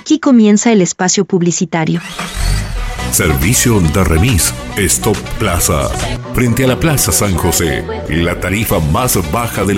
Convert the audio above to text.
Aquí comienza el espacio publicitario. Servicio de remis Stop Plaza. Frente a la Plaza San José. La tarifa más baja de la